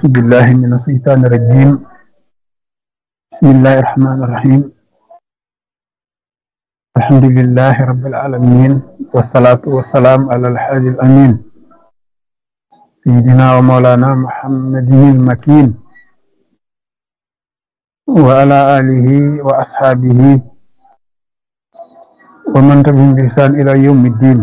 أعوذ بالله من الشيطان الرجيم. بسم الله الرحمن الرحيم. الحمد لله رب العالمين، والصلاة والسلام على الحاج الأمين سيدنا ومولانا محمد المكين وعلى آله وأصحابه ومن تبعهم بإحسان إلى يوم الدين.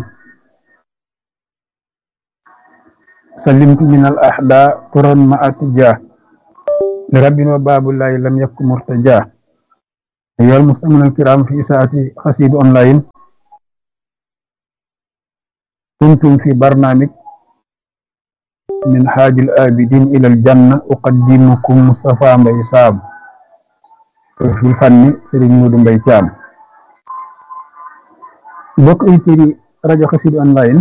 سلمت من الأحداء طرا مع اتجاه لرب وباب الله لم يكن مرتجاه. أيها المستمعون الكرام في ساعة قصيد أونلاين، كنتم في برنامج من حاج الآبدين إلى الجنة. أقدمكم مصطفى مباي سام في الفن سيرين مودو مباي تيام. mbokk auditeurs yi rajo Xassida online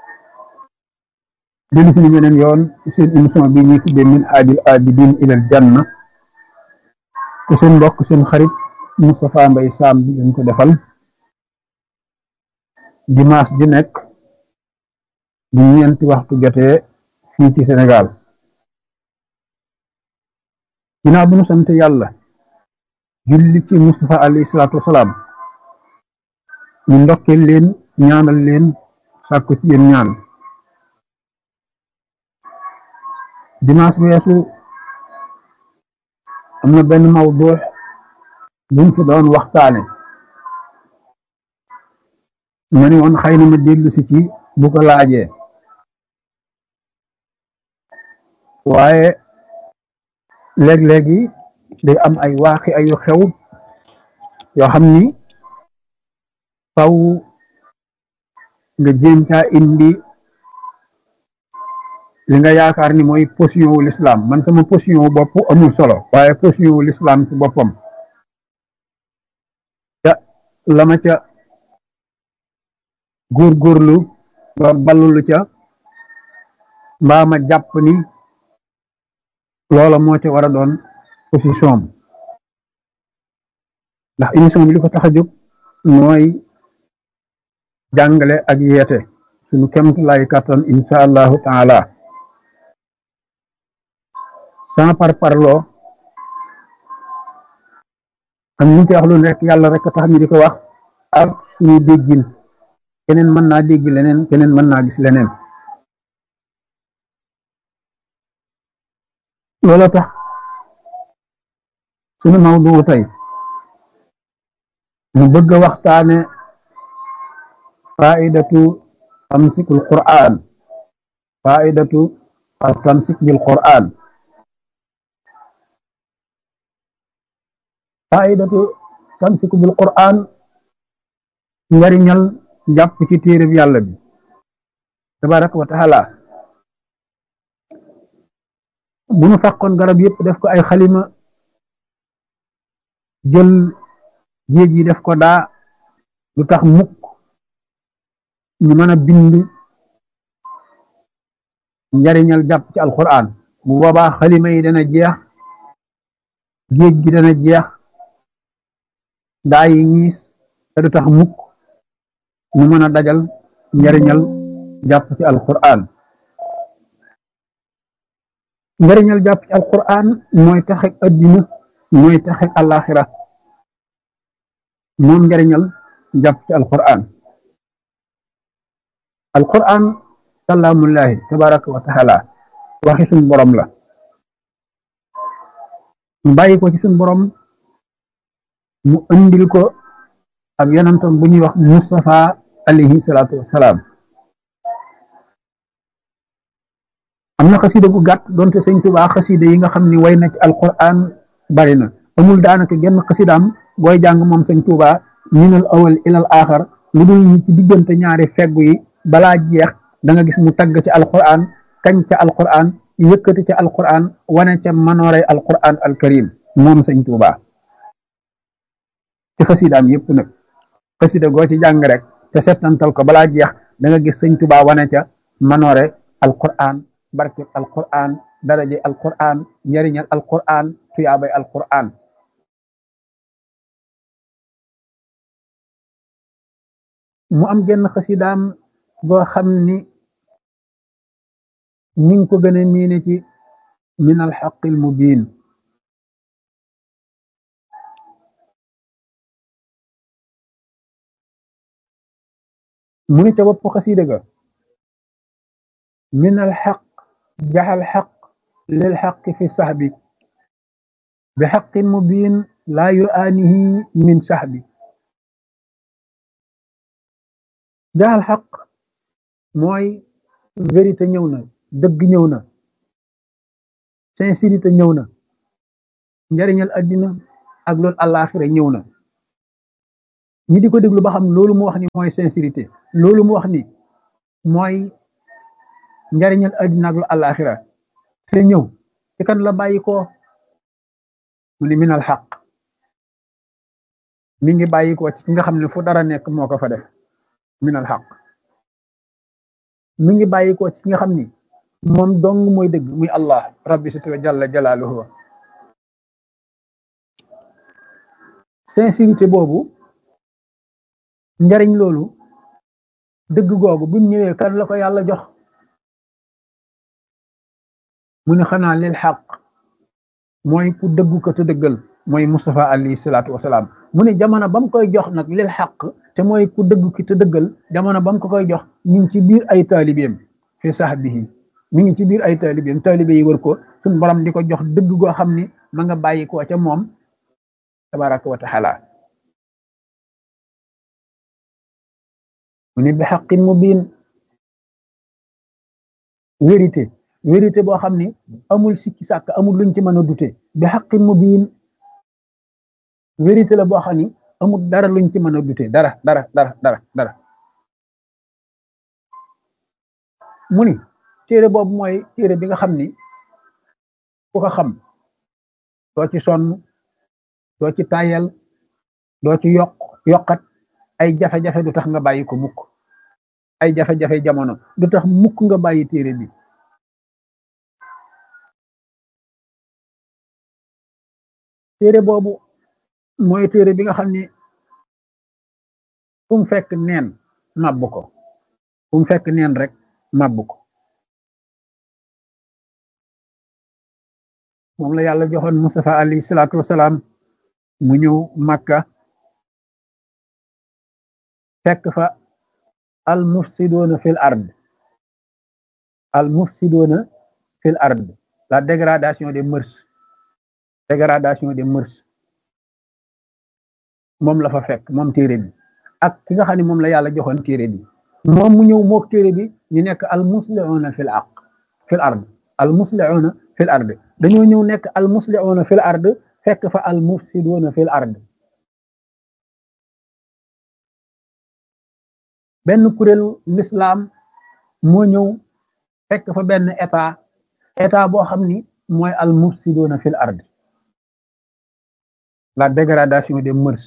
dellu si nañu beneen yoon ci seen émission bi ñuy tuddee min haajil abidin ilal janna te seen mbokk seen xarit Moustapha Mbaye Sam bi leen ko defal dimanche di nekk bu ñeenti waxtu jotee fii ci Sénégal. ginnaaw bu ñu sant yàlla julli ci Moustapha alayhi salaatu wasalaam, ñu ndokkeel leen ñaanal leen sàkku ci yéen ñaan. dimanche weesu am na benn mawdu buñ fi doon waxtaane, ma ne woon xëy na ma dellu si ci bu ko laajee, waaye léeg-léegi day am ay waaxi ayu xew yoo xam ni faw nga jéem caa indi li nga yaakaar ni mooy position wu l'islam. man sama position wu bopp amul solo, waaye position wu l'islam ci boppam ca la ma ca góorgóorlu ba ballulu ca mbaa ma jàpp ni loola moo ca war a doon position am, ndax émission bi li ko tax a jóg mooy jàngale ak yeete suñu kemt lay kàttan insha allahu taala, sans par parloo. am ñu ci wax lu nekk yàlla rek tax ñu di ko wax ak suñu déggin. keneen mën naa dégg leneen, keneen mën naa gis leneen. loolu tax suñu mawdu tey mu bëgg a waxtaane faidatu tamsikul Qur'an, faidatu al tamsik bil Qur'an, faidatu tamsiku bil Qur'an, njariñal jàpp ci téereb yàlla bi tabaraka wa taala. bu ñu fàqoon garab yëpp def ko ay xalima, jël géej yi def ko daa, lu tax mukk ñu mën a bind njariñal jàpp ci alquran. bu boobaa xalima yi dana jeex, géej gi dana jeex, daa yi ñiis, te du tax mukk ñu mën a dajal njariñal jàpp ci alquran. njariñal jàpp ci alquran mooy taxek addina, mooy taxek alaxira, moom njariñal jàpp ci alquran. alquran kalaamullahi tabaraka wa taala, waxi suñ borom la, mu bàyyi ko ci suñ borom, mu andil ko ak yonentam bu ñuy wax Mustafa alayhi salaatu wassalaam. am na xasida gu gàtt doonte sëñ Tuubaa xasida yi nga xam ni way na ci alquran bari na, amul daanaka genn xasidaam booy jàng moom sëñ Tuubaa minal awal ilal aaxar lu dul ci diggante ñaari feggu yi balaa jeex da nga gis mu tagg ci alquran, kañ ca alquran, yëkkati ca alquran, wane ca manoorey alquran alkarim moom sëñ Tuubaa ci xasidaam yépp nag. xasida goo ci jàng rek te settantal ko balaa jeex da nga gis sëñ Tuubaa wane ca manoore alquran, barke alquran, daraje alquran, njariñal alquran, tuyaabay alquran. mu am genn xasidaam boo xam ni ñu ngi ko gën a miine ci min alxaqi almubin mu ni ca bopp xasida ga min alxaq jaxal xaq lil xaqi fi saxbi bi xaqin mubin laa yuaanihi min saxbi jaxal xaq mooy vérité ñëw na dëgg ñëw na sincérité ñëw na njariñal addina ak loolu àllaaxira ñëw na ñi di ko déglu ba xam loolu mu wax ni mooy sincérité loolu mu wax ni mooy njariñal addina ak loolu àllaaxira te ñëw ci kan la bàyyi ko mu ni minal xaq mi ngi bàyyi ko ci ki nga xam ne fu dara nekk moo ko fa def minal xaq mi ngi bàyyi ko ci ki nga xam ni moom dong mooy dëgg muy allah rabbi sitwa jalla jalaaluhu sincérité boobu njariñ loolu dëgg googu bu ñëwee kan la ko yàlla jox mu ne xanaa lil xaq mooy ku dëggu ko te dëggal mooy Mustafa alayhi salaatu wasalaam mu ne jamono ba mu koy jox nag lil xaq te mooy ku dëggu ki te dëggal jamono ba mu ko koy jox ñu ngi ci biir ay taalibeem fi sahbihi mi ngi ci biir ay taalibeem taalibe yi wër ko suñ borom di ko jox dëgg goo xam ni ma nga bàyyi ko ca moom tabaraka wa taala mu ne bi xaqin mubin vérité boo xam ni amul sikki sàkk amul luñ ci mën a dute bi xaqin mubin vérité la boo xam ni amul dara luñ ci mën a dute dara mu ni téere boobu mooy téere bi nga xam ni ku ko xam doo ci sonn doo ci tayal doo ci yokkat ay jafe-jafe du tax nga bàyyi ko mukk ay jafe-jafe jamono du tax mukk nga bàyyi téere bi téere boobu mooy téere bi nga xam ni fu mu fekk neen màbb ko fu mu fekk neen rek màbb ko moom la yàlla joxoon Mustafa alayhi salaatu wasalaam mu ñëw Makka fekk fa al mufsidoona fil ard al mufsidoona fil ard la dégradation des mœurs moom la fa fekk moom téere bi ak ki nga xam ne moom la yàlla joxoon téere bi moom mu ñëw mook téere bi ñu nekk al muslihuuna fil ard al muslihuuna fil ard dañoo ñëw nekk al muslihuuna fil ard fekk fa al mufsidoona fil ard benn kuréelu l'islam moo ñëw fekk fa benn état boo xam ni mooy al mufsidoona fil ard la dégradation des mœurs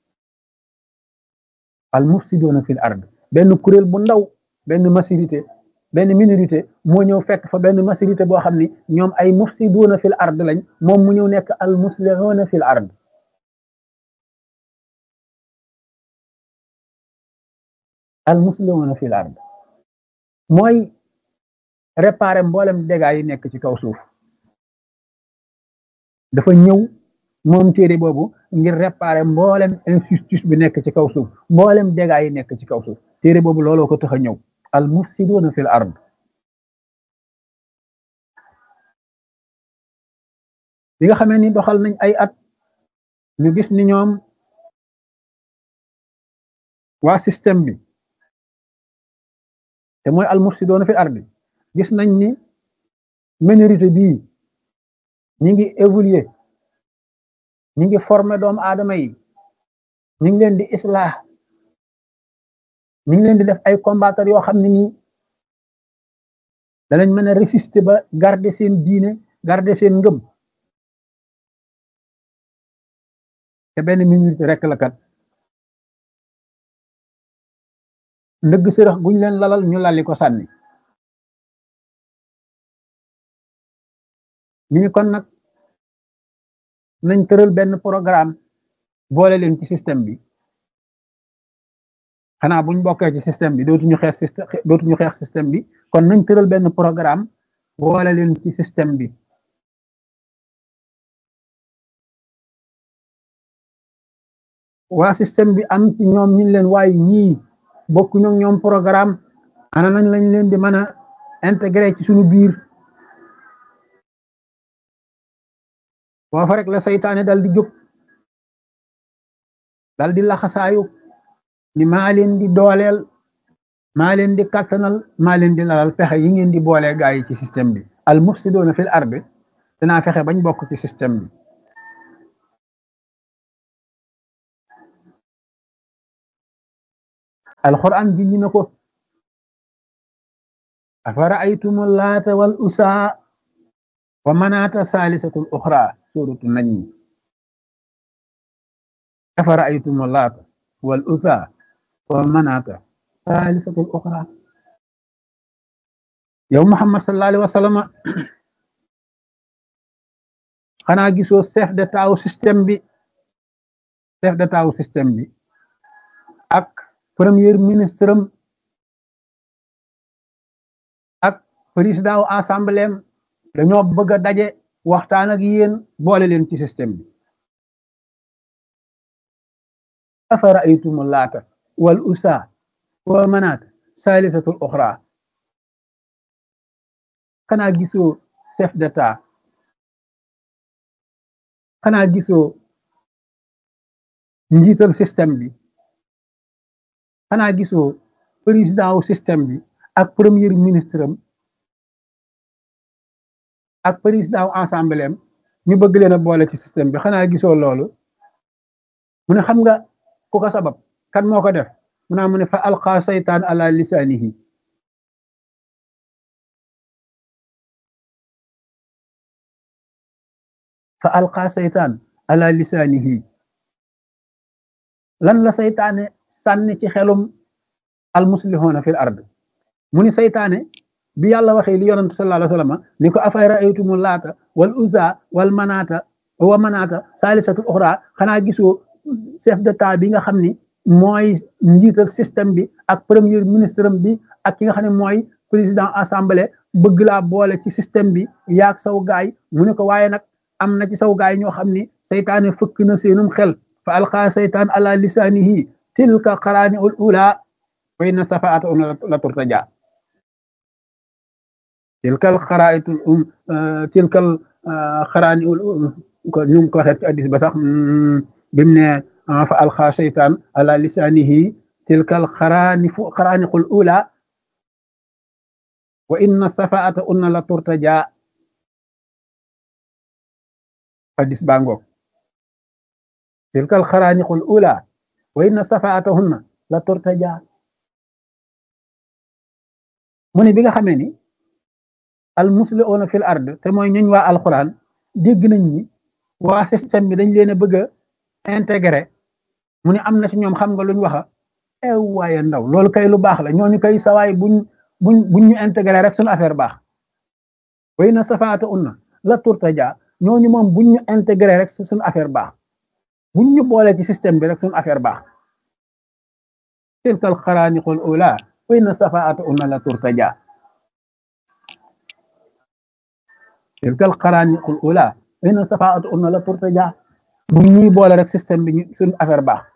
al mufsidoona fil ard benn kuréel bu ndaw benn minorité moo ñëw fekk fa benn majorité boo xam ni ñoom ay mufsidoona fil ard lañ moom mu ñëw nekk al muslihuuna fil ard al muslihuuna fil ard mooy réparer mboolem dégâts yi nekk ci kaw suuf dafa ñëw moom téere boobu ngir réparer mboolem injustice bi nekk ci kaw suuf mboolem dégâts yi nekk ci kaw suuf téere boobu looloo ko tax a ñëw al mufsiduuna fil ard bi nga xamee ni doxal nañ ay at ñu gis ni ñoom waa système bi te mooy al mufsiduuna fil ard gis nañ ni minorité bii ñi ngi évoluer ñi ngi former doomu aadama yi ñi ngi leen di islah ñi ngi leen di def ay combattre yoo xam ne nii danañ mën a résister ba garder seen diine garder seen ngëm te benn minorité rek la kat ndëgg sërëx guñ leen lalal ñu lali ko sànni ñu ni kon nag nañ tëral benn programme boole leen ci système bi xanaa buñ bokkee ci système bi dootuñu xeex système bi kon nañ tëral benn programme boole leen ci système bi waa système bi am ci ñoom ñu leen waaye ñii bokku ñoom programme ana nañ lañ leen di mën a intégré ci suñu biir foofa rek la saytaane dal di jóg dal di laxasaayu ni maa leen di dooleel maa leen di kattanal maa leen di lalal fexe yi ngeen di boolee gaa yi ci système bi al mufsidoona fil ardi dinaa fexe bañ bokk ci système bi alquran ji ñu na ko afara aytumu laata wal usaa wa manaata saalisatul uxra suratu najmi afara aytumu laata wal usaa wa manaata saalisatul uxra yow Muhammad sallallahu alayhi wa sallam xanaa gisoo chef d'état wu système bi chef d'état wu système bi ak premier ministre am ak président wu assemblée am dañoo bëgg a daje waxtaan ak yéen boole leen ci système bi afara aytumu laata wal usaa wa manaat saalisatul uxra xanaa gisoo chef d'état xanaa gisoo njiital système bi xanaa gisoo président wu système bi ak premier ministre am ak président wu assemblée am ñu bëgg leen a boole ci système bi xanaa gisoo loolu mu ne xam nga ku ko sabab kan moo ko def mu ne fa alqa saytaan ala lisaanihi fa alqa saytaan ala lisaanihi lan la saytaane sànni ci xelum almuslihuuna fil ard mu ni saytaane bi yàlla waxee li yonent sallallahu alayhi wa sallam ni ko afay raaytumu laata wal uzza wal manaata wa manaata saalisatul uxra xanaa gisoo chef d'état bi nga xam ni mooy njiital système bi ak premier ministre bi ak ki nga xam ne mooy président assemblée bëgg laa boole ci système bi yaag saw gaay mu ne ko waaye nag am na ci saw gaay ñoo xam ni saytaane fëkk na seenum xel fa alqa saytaan ala lisaanihi tilka qaraani ul ula wa inna safaata la turtaja tilkal xaraa'itul tilkal xaraani ul ko ñu ngi ko waxee ci addis ba sax bimu ne fa alqa saytaan ala lisaanihi tilkal xaraaniqul ula wa inna safaata la turtaja addis baa ngoog tilkal xaraaniqul ula wa inna safaatahunna la turtaja mu ne bi nga xamee ni al muslihuuna fil ard te mooy ñuñ waa alquran dégg nañ ni waa système bi dañ leen a bëgg a intégré mu ne am na ci ñoom xam nga luñ waxa waaye ndaw loolu kay lu baax la ñooñu kay sawaay buñ ñu intégré rek suñu affaire baax wa inna safaatahunna la turtaja ñooñu moom buñ ñu intégré rek suñu affaire baax buñ ñu boole ci système bi rek suñu affaire baax tilkal xaraaniqul ula wa inna safaatahunna la turtaja tilkal xaraaniqul ula wa inna safaatahunna la turtaja buñ ñuy boole rek système bi suñu affaire baax